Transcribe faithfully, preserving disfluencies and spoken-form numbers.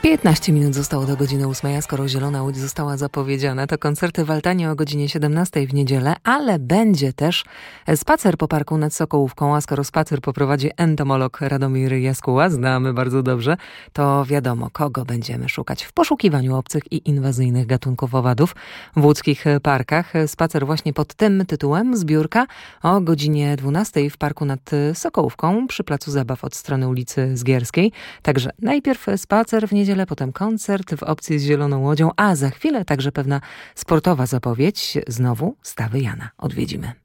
piętnaście minut zostało do godziny ósmej, a skoro Zielona Łódź została zapowiedziana, to koncerty w Altanie o godzinie siedemnastej w niedzielę, ale będzie też spacer po parku nad Sokołówką, a skoro spacer poprowadzi entomolog Radomir Jaskuła, znamy bardzo dobrze, to wiadomo, kogo będziemy szukać w poszukiwaniu obcych i inwazyjnych gatunków owadów w łódzkich parkach. Spacer właśnie pod tym tytułem, zbiórka o godzinie dwunastej w parku nad Sokołówką przy placu zabaw od strony ulicy Zgierskiej. Także najpierw spacer w niedzielę, potem koncert w opcji z Zieloną Łodzią, a za chwilę także pewna sportowa zapowiedź. Znowu Stawy Jana odwiedzimy.